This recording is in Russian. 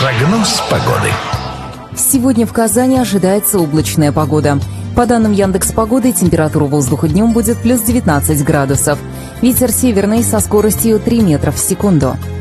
Прогноз погоды. Сегодня в Казани ожидается облачная погода. По данным Яндекс.Погоды, температура воздуха днем будет плюс 19 градусов. Ветер северный со скоростью 3 метра в секунду.